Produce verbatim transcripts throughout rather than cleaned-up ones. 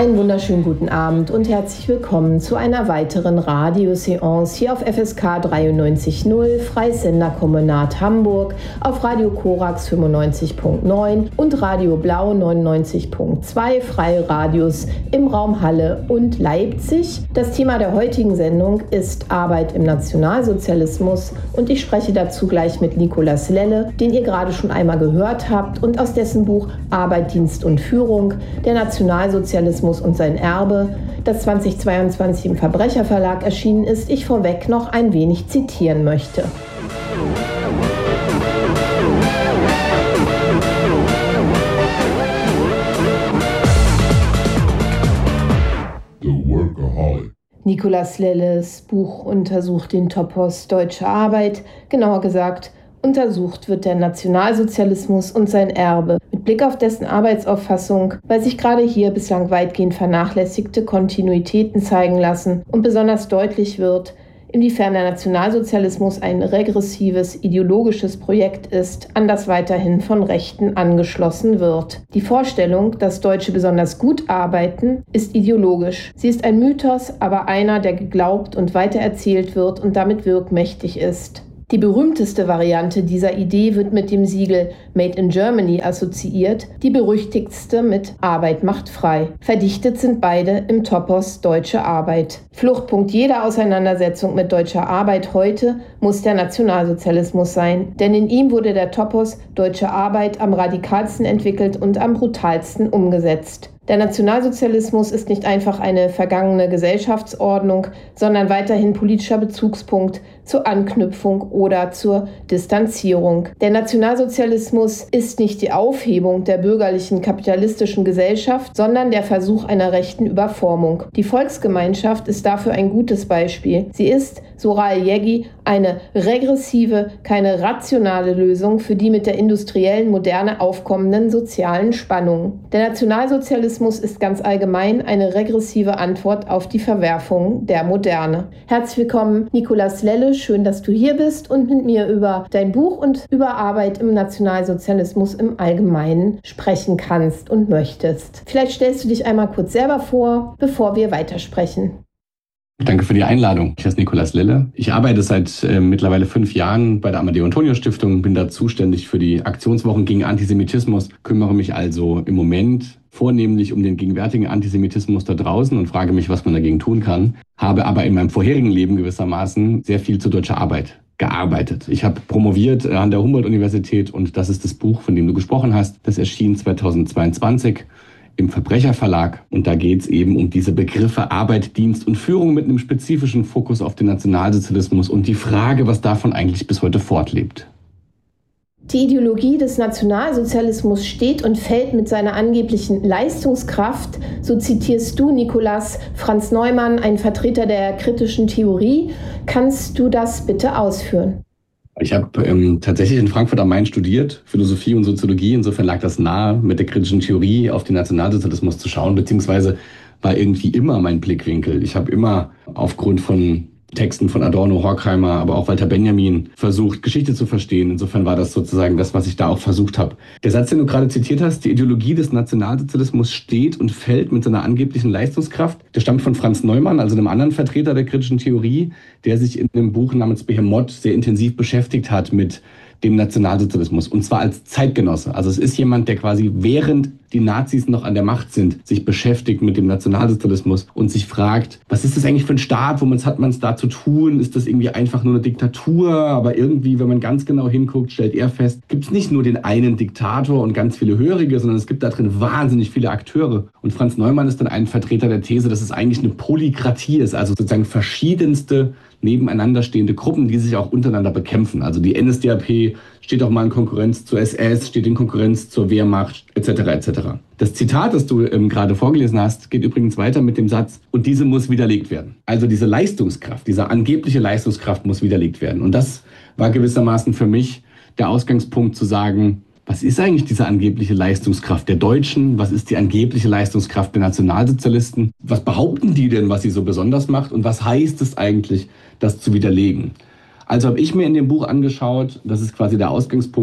Einen wunderschönen guten Abend und herzlich willkommen zu einer weiteren Radioseance hier auf F S K dreiundneunzig Komma null, Freies Senderkombinat Hamburg, auf Radio Korax fünfundneunzig Komma neun und Radio Blau neunundneunzig Komma zwei, freie Radios im Raum Halle und Leipzig. Das Thema der heutigen Sendung ist Arbeit im Nationalsozialismus und ich spreche dazu gleich mit Nicolas Lelle, den ihr gerade schon einmal gehört habt und aus dessen Buch Arbeit, Dienst und Führung, der Nationalsozialismus und sein Erbe, das zweitausendzweiundzwanzig im Verbrecherverlag erschienen ist, ich vorweg noch ein wenig zitieren möchte. Nicolas Lelles Buch untersucht den Topos Deutsche Arbeit, genauer gesagt, untersucht wird der Nationalsozialismus und sein Erbe mit Blick auf dessen Arbeitsauffassung, weil sich gerade hier bislang weitgehend vernachlässigte Kontinuitäten zeigen lassen und besonders deutlich wird, inwiefern der Nationalsozialismus ein regressives, ideologisches Projekt ist, an das weiterhin von Rechten angeschlossen wird. Die Vorstellung, dass Deutsche besonders gut arbeiten, ist ideologisch. Sie ist ein Mythos, aber einer, der geglaubt und weitererzählt wird und damit wirkmächtig ist. Die berühmteste Variante dieser Idee wird mit dem Siegel Made in Germany assoziiert, die berüchtigtste mit Arbeit macht frei. Verdichtet sind beide im Topos Deutsche Arbeit. Fluchtpunkt jeder Auseinandersetzung mit deutscher Arbeit heute muss der Nationalsozialismus sein, denn in ihm wurde der Topos Deutsche Arbeit am radikalsten entwickelt und am brutalsten umgesetzt. Der Nationalsozialismus ist nicht einfach eine vergangene Gesellschaftsordnung, sondern weiterhin politischer Bezugspunkt zur Anknüpfung oder zur Distanzierung. Der Nationalsozialismus ist nicht die Aufhebung der bürgerlichen kapitalistischen Gesellschaft, sondern der Versuch einer rechten Überformung. Die Volksgemeinschaft ist dafür ein gutes Beispiel. Sie ist, so Rahel Jäggi, eine regressive, keine rationale Lösung für die mit der industriellen Moderne aufkommenden sozialen Spannungen. Der Nationalsozialismus ist ganz allgemein eine regressive Antwort auf die Verwerfungen der Moderne. Herzlich willkommen, Nicolas Lelle. Schön, dass du hier bist und mit mir über dein Buch und über Arbeit im Nationalsozialismus im Allgemeinen sprechen kannst und möchtest. Vielleicht stellst du dich einmal kurz selber vor, bevor wir weitersprechen. Danke für die Einladung. Ich heiße Nicolas Lelle. Ich arbeite seit äh, mittlerweile fünf Jahren bei der Amadeo Antonio Stiftung, bin da zuständig für die Aktionswochen gegen Antisemitismus, kümmere mich also im Moment vornehmlich um den gegenwärtigen Antisemitismus da draußen und frage mich, was man dagegen tun kann. Habe aber in meinem vorherigen Leben gewissermaßen sehr viel zu deutscher Arbeit gearbeitet. Ich habe promoviert an der Humboldt-Universität und das ist das Buch, von dem du gesprochen hast. Das erschien zweitausendzweiundzwanzig im Verbrecherverlag und da geht es eben um diese Begriffe Arbeit, Dienst und Führung mit einem spezifischen Fokus auf den Nationalsozialismus und die Frage, was davon eigentlich bis heute fortlebt. Die Ideologie des Nationalsozialismus steht und fällt mit seiner angeblichen Leistungskraft, so zitierst du, Nicolas, Franz Neumann, ein Vertreter der kritischen Theorie. Kannst du das bitte ausführen? Ich habe ähm, tatsächlich in Frankfurt am Main studiert, Philosophie und Soziologie. Insofern lag das nahe, mit der kritischen Theorie auf den Nationalsozialismus zu schauen, beziehungsweise war irgendwie immer mein Blickwinkel. Ich habe immer aufgrund von Texten von Adorno, Horkheimer, aber auch Walter Benjamin versucht, Geschichte zu verstehen. Insofern war das sozusagen das, was ich da auch versucht habe. Der Satz, den du gerade zitiert hast, die Ideologie des Nationalsozialismus steht und fällt mit seiner angeblichen Leistungskraft. Der stammt von Franz Neumann, also einem anderen Vertreter der kritischen Theorie, der sich in einem Buch namens Behemoth sehr intensiv beschäftigt hat mit dem Nationalsozialismus und zwar als Zeitgenosse. Also es ist jemand, der quasi während die Nazis noch an der Macht sind, sich beschäftigt mit dem Nationalsozialismus und sich fragt, was ist das eigentlich für ein Staat, womit hat man es da zu tun? Ist das irgendwie einfach nur eine Diktatur? Aber irgendwie, wenn man ganz genau hinguckt, stellt er fest, gibt es nicht nur den einen Diktator und ganz viele Hörige, sondern es gibt da drin wahnsinnig viele Akteure. Und Franz Neumann ist dann ein Vertreter der These, dass es eigentlich eine Polykratie ist, also sozusagen verschiedenste nebeneinander stehende Gruppen, die sich auch untereinander bekämpfen. Also die N S D A P steht auch mal in Konkurrenz zur S S, steht in Konkurrenz zur Wehrmacht, et cetera et cetera. Das Zitat, das du ähm, gerade vorgelesen hast, geht übrigens weiter mit dem Satz, und diese muss widerlegt werden. Also diese Leistungskraft, diese angebliche Leistungskraft muss widerlegt werden. Und das war gewissermaßen für mich der Ausgangspunkt zu sagen, was ist eigentlich diese angebliche Leistungskraft der Deutschen? Was ist die angebliche Leistungskraft der Nationalsozialisten? Was behaupten die denn, was sie so besonders macht? Und was heißt es eigentlich, das zu widerlegen? Also habe ich mir in dem Buch angeschaut, das ist quasi der Ausgangspunkt,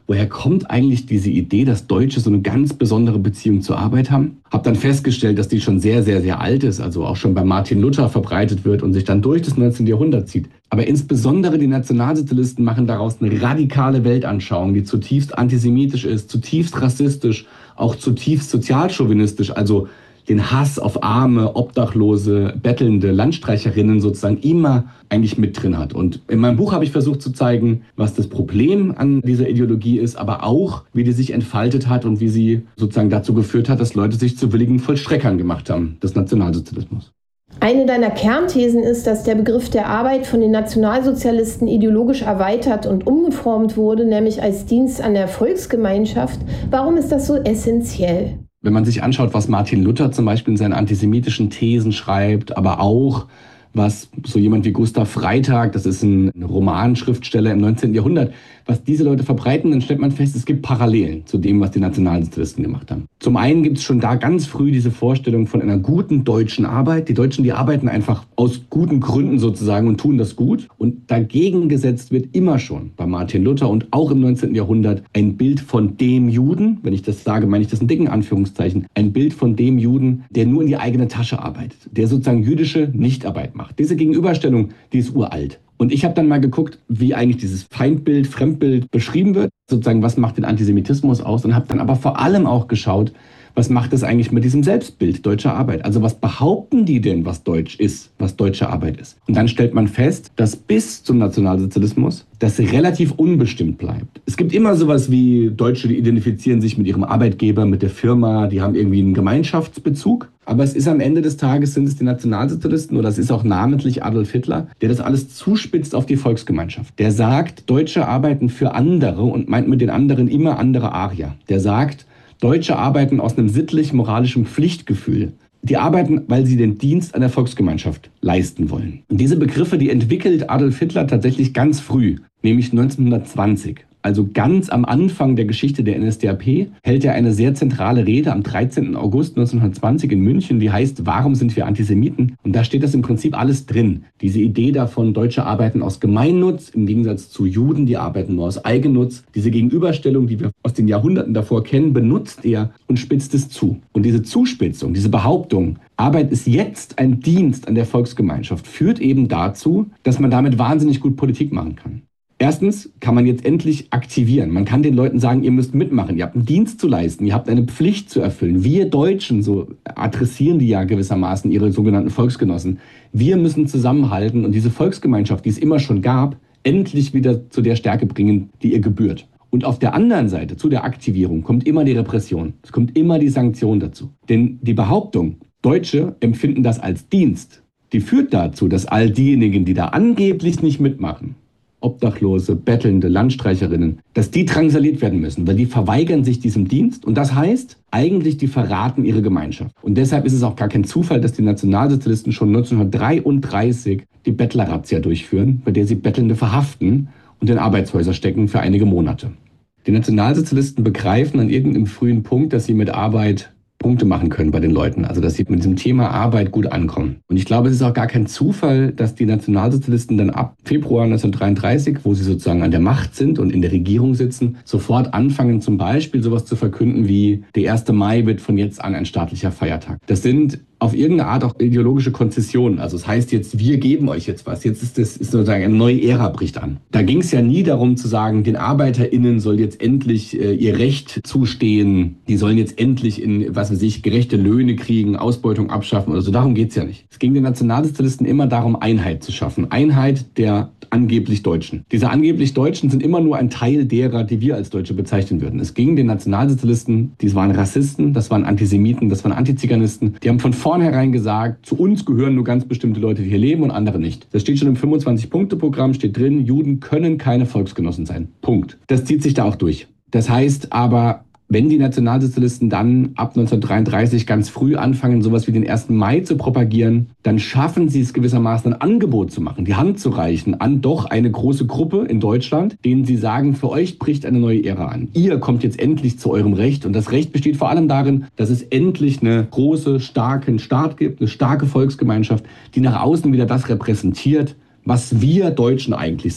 woher kommt eigentlich diese Idee, dass Deutsche so eine ganz besondere Beziehung zur Arbeit haben? Habe dann festgestellt, dass die schon sehr, sehr, sehr alt ist, also auch schon bei Martin Luther verbreitet wird und sich dann durch das neunzehnte. Jahrhundert zieht. Aber insbesondere die Nationalsozialisten machen daraus eine radikale Weltanschauung, die zutiefst antisemitisch ist, zutiefst rassistisch, auch zutiefst sozialchauvinistisch, also den Hass auf arme, obdachlose, bettelnde Landstreicherinnen sozusagen immer eigentlich mit drin hat. Und in meinem Buch habe ich versucht zu zeigen, was das Problem an dieser Ideologie ist, aber auch, wie die sich entfaltet hat und wie sie sozusagen dazu geführt hat, dass Leute sich zu willigen Vollstreckern gemacht haben, des Nationalsozialismus. Eine deiner Kernthesen ist, dass der Begriff der Arbeit von den Nationalsozialisten ideologisch erweitert und umgeformt wurde, nämlich als Dienst an der Volksgemeinschaft. Warum ist das so essentiell? Wenn man sich anschaut, was Martin Luther zum Beispiel in seinen antisemitischen Thesen schreibt, aber auch was so jemand wie Gustav Freytag, das ist ein Romanschriftsteller im neunzehnten. Jahrhundert, was diese Leute verbreiten, dann stellt man fest, es gibt Parallelen zu dem, was die Nationalsozialisten gemacht haben. Zum einen gibt es schon da ganz früh diese Vorstellung von einer guten deutschen Arbeit. Die Deutschen, die arbeiten einfach aus guten Gründen sozusagen und tun das gut. Und dagegen gesetzt wird immer schon bei Martin Luther und auch im neunzehnten. Jahrhundert ein Bild von dem Juden, wenn ich das sage, meine ich das in dicken Anführungszeichen, ein Bild von dem Juden, der nur in die eigene Tasche arbeitet, der sozusagen jüdische Nichtarbeit macht. Diese Gegenüberstellung, die ist uralt. Und ich habe dann mal geguckt, wie eigentlich dieses Feindbild, Fremdbild beschrieben wird, sozusagen, was macht den Antisemitismus aus, und habe dann aber vor allem auch geschaut, was macht es eigentlich mit diesem Selbstbild deutscher Arbeit? Also was behaupten die denn, was Deutsch ist, was deutsche Arbeit ist? Und dann stellt man fest, dass bis zum Nationalsozialismus das relativ unbestimmt bleibt. Es gibt immer sowas wie Deutsche, die identifizieren sich mit ihrem Arbeitgeber, mit der Firma, die haben irgendwie einen Gemeinschaftsbezug. Aber es ist am Ende des Tages, sind es die Nationalsozialisten oder es ist auch namentlich Adolf Hitler, der das alles zuspitzt auf die Volksgemeinschaft. Der sagt, Deutsche arbeiten für andere und meint mit den anderen immer andere Arier. Der sagt, Deutsche arbeiten aus einem sittlich-moralischen Pflichtgefühl. Die arbeiten, weil sie den Dienst an der Volksgemeinschaft leisten wollen. Und diese Begriffe, die entwickelt Adolf Hitler tatsächlich ganz früh, nämlich neunzehnhundertzwanzig. Also ganz am Anfang der Geschichte der N S D A P hält er eine sehr zentrale Rede am dreizehnten August neunzehnhundertzwanzig in München, die heißt, warum sind wir Antisemiten? Und da steht das im Prinzip alles drin. Diese Idee davon, Deutsche arbeiten aus Gemeinnutz, im Gegensatz zu Juden, die arbeiten nur aus Eigennutz. Diese Gegenüberstellung, die wir aus den Jahrhunderten davor kennen, benutzt er und spitzt es zu. Und diese Zuspitzung, diese Behauptung, Arbeit ist jetzt ein Dienst an der Volksgemeinschaft, führt eben dazu, dass man damit wahnsinnig gut Politik machen kann. Erstens kann man jetzt endlich aktivieren. Man kann den Leuten sagen, ihr müsst mitmachen, ihr habt einen Dienst zu leisten, ihr habt eine Pflicht zu erfüllen. Wir Deutschen, so adressieren die ja gewissermaßen ihre sogenannten Volksgenossen, wir müssen zusammenhalten und diese Volksgemeinschaft, die es immer schon gab, endlich wieder zu der Stärke bringen, die ihr gebührt. Und auf der anderen Seite, zu der Aktivierung, kommt immer die Repression. Es kommt immer die Sanktion dazu. Denn die Behauptung, Deutsche empfinden das als Dienst, die führt dazu, dass all diejenigen, die da angeblich nicht mitmachen, Obdachlose, Bettelnde, Landstreicherinnen, dass die drangsaliert werden müssen, weil die verweigern sich diesem Dienst. Und das heißt, eigentlich, die verraten ihre Gemeinschaft. Und deshalb ist es auch gar kein Zufall, dass die Nationalsozialisten schon neunzehnhundertdreiunddreißig die Bettlerrazzia durchführen, bei der sie Bettelnde verhaften und in Arbeitshäuser stecken für einige Monate. Die Nationalsozialisten begreifen an irgendeinem frühen Punkt, dass sie mit Arbeit Punkte machen können bei den Leuten, also dass sie mit diesem Thema Arbeit gut ankommen. Und ich glaube, es ist auch gar kein Zufall, dass die Nationalsozialisten dann ab Februar neunzehnhundertdreiunddreißig, wo sie sozusagen an der Macht sind und in der Regierung sitzen, sofort anfangen, zum Beispiel sowas zu verkünden wie, der erste Mai wird von jetzt an ein staatlicher Feiertag. Das sind auf irgendeine Art auch ideologische Konzessionen. Also es heißt jetzt, wir geben euch jetzt was. Jetzt ist das ist sozusagen eine neue Ära bricht an. Da ging es ja nie darum zu sagen, den ArbeiterInnen soll jetzt endlich äh, ihr Recht zustehen. Die sollen jetzt endlich in, was weiß ich, gerechte Löhne kriegen, Ausbeutung abschaffen oder so. Darum geht es ja nicht. Es ging den Nationalsozialisten immer darum, Einheit zu schaffen. Einheit der angeblich Deutschen. Diese angeblich Deutschen sind immer nur ein Teil derer, die wir als Deutsche bezeichnen würden. Es ging den Nationalsozialisten, die waren Rassisten, das waren Antisemiten, das waren Antiziganisten. Die haben von vornherein gesagt, zu uns gehören nur ganz bestimmte Leute, die hier leben und andere nicht. Das steht schon im fünfundzwanzig-Punkte-Programm, steht drin, Juden können keine Volksgenossen sein. Punkt. Das zieht sich da auch durch. Das heißt aber, wenn die Nationalsozialisten dann ab neunzehnhundertdreiunddreißig ganz früh anfangen, sowas wie den ersten Mai zu propagieren, dann schaffen sie es gewissermaßen ein Angebot zu machen, die Hand zu reichen an doch eine große Gruppe in Deutschland, denen sie sagen, für euch bricht eine neue Ära an. Ihr kommt jetzt endlich zu eurem Recht und das Recht besteht vor allem darin, dass es endlich eine große, starken Staat gibt, eine starke Volksgemeinschaft, die nach außen wieder das repräsentiert, was wir Deutschen eigentlich sind.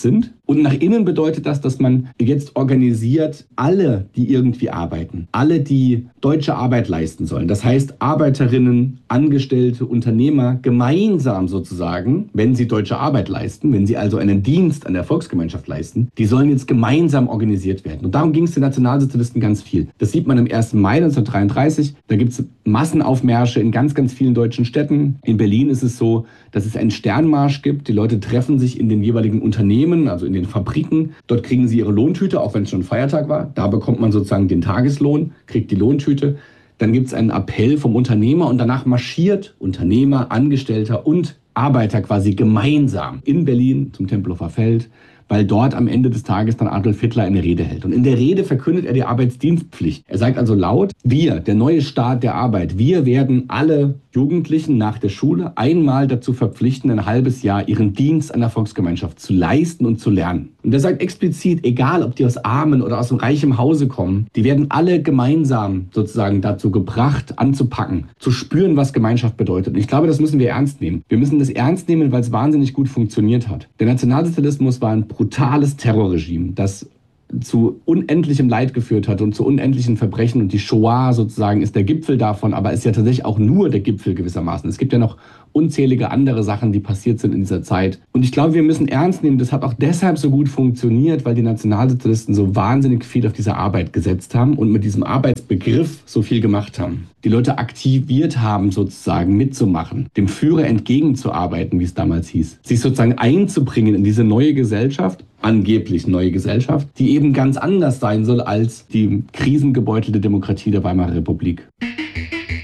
Und nach innen bedeutet das, dass man jetzt organisiert alle, die irgendwie arbeiten, alle, die deutsche Arbeit leisten sollen. Das heißt, Arbeiterinnen, Angestellte, Unternehmer gemeinsam sozusagen, wenn sie deutsche Arbeit leisten, wenn sie also einen Dienst an der Volksgemeinschaft leisten, die sollen jetzt gemeinsam organisiert werden. Und darum ging es den Nationalsozialisten ganz viel. Das sieht man am ersten Mai neunzehnhundertdreiunddreißig. Da gibt es Massenaufmärsche in ganz, ganz vielen deutschen Städten. In Berlin ist es so, dass es einen Sternmarsch gibt. Die Leute treffen sich in den jeweiligen Unternehmen, also in den Fabriken. Dort kriegen sie ihre Lohntüte, auch wenn es schon Feiertag war. Da bekommt man sozusagen den Tageslohn, kriegt die Lohntüte. Dann gibt es einen Appell vom Unternehmer und danach marschiert Unternehmer, Angestellter und Arbeiter quasi gemeinsam in Berlin zum Tempelhofer Feld, weil dort am Ende des Tages dann Adolf Hitler eine Rede hält. Und in der Rede verkündet er die Arbeitsdienstpflicht. Er sagt also laut, wir, der neue Staat der Arbeit, wir werden alle Jugendlichen nach der Schule einmal dazu verpflichten, ein halbes Jahr ihren Dienst an der Volksgemeinschaft zu leisten und zu lernen. Und er sagt explizit, egal ob die aus armen oder aus einem reichen Hause kommen, die werden alle gemeinsam sozusagen dazu gebracht, anzupacken, zu spüren, was Gemeinschaft bedeutet. Und ich glaube, das müssen wir ernst nehmen. Wir müssen das ernst nehmen, weil es wahnsinnig gut funktioniert hat. Der Nationalsozialismus war ein brutales Terrorregime, das zu unendlichem Leid geführt hat und zu unendlichen Verbrechen. Und die Shoah sozusagen ist der Gipfel davon, aber ist ja tatsächlich auch nur der Gipfel gewissermaßen. Es gibt ja noch unzählige andere Sachen, die passiert sind in dieser Zeit. Und ich glaube, wir müssen ernst nehmen, das hat auch deshalb so gut funktioniert, weil die Nationalsozialisten so wahnsinnig viel auf diese Arbeit gesetzt haben und mit diesem Arbeitsbegriff so viel gemacht haben. Die Leute aktiviert haben, sozusagen mitzumachen, dem Führer entgegenzuarbeiten, wie es damals hieß. Sich sozusagen einzubringen in diese neue Gesellschaft, angeblich neue Gesellschaft, die eben ganz anders sein soll als die krisengebeutelte Demokratie der Weimarer Republik.